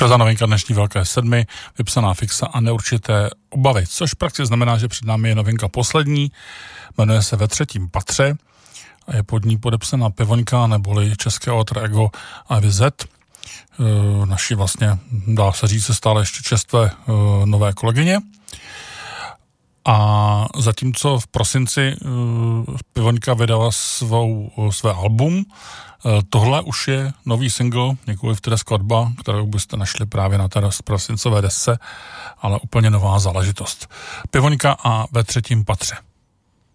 Čtvrtá novinka dnešní Velké sedmi, vypsaná fixa a neurčité obavy, což v praxi znamená, že před námi je novinka poslední, jmenuje se Ve třetím patře a je pod ní podepsaná Pivoňka neboli české alter ego Ivy Z, naší vlastně, dá se říct, stále ještě čerstvé nové kolegyně. A zatímco v prosinci Pivoňka vydala své album, tohle už je nový single, nikoliv teda skladba, kterou byste našli právě na té prosincové desce, ale úplně nová záležitost. Pivoňka a Ve třetím patře.